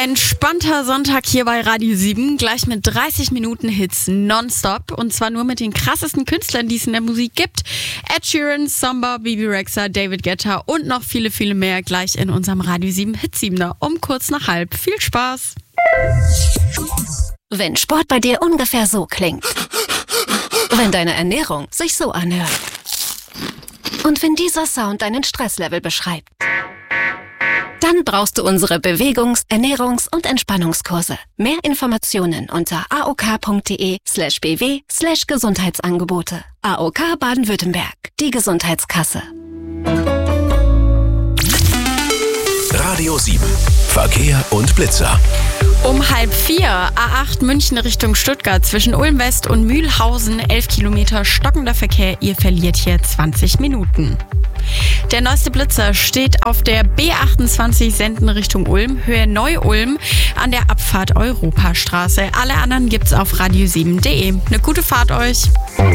Entspannter Sonntag hier bei Radio 7, gleich mit 30 Minuten Hits nonstop und zwar nur mit den krassesten Künstlern, die es in der Musik gibt. Ed Sheeran, Samba, Bibi Rexha, David Guetta und noch viele, viele mehr gleich in unserem Radio 7 Hit 7er um kurz nach halb. Viel Spaß! Wenn Sport bei dir ungefähr so klingt. Wenn deine Ernährung sich so anhört. Und wenn dieser Sound deinen Stresslevel beschreibt. Dann brauchst du unsere Bewegungs-, Ernährungs- und Entspannungskurse. Mehr Informationen unter aok.de/bw/Gesundheitsangebote. AOK Baden-Württemberg, die Gesundheitskasse. Radio 7, Verkehr und Blitzer. Um 3:30 A8 München Richtung Stuttgart zwischen Ulm West und Mühlhausen 11 Kilometer stockender Verkehr. Ihr verliert hier 20 Minuten. Der neueste Blitzer steht auf der B28 Senden Richtung Ulm, Höhe Neu-Ulm an der Abfahrt Europastraße. Alle anderen gibt's auf radio7.de. Eine gute Fahrt euch.